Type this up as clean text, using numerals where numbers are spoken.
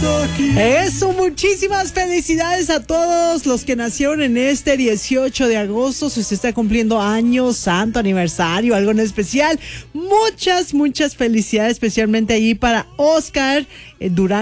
Eso, muchísimas felicidades a todos los que nacieron en este 18 de agosto. Si usted está cumpliendo años, santo, aniversario, algo en especial, muchas felicidades, especialmente allí para Oscar Durán.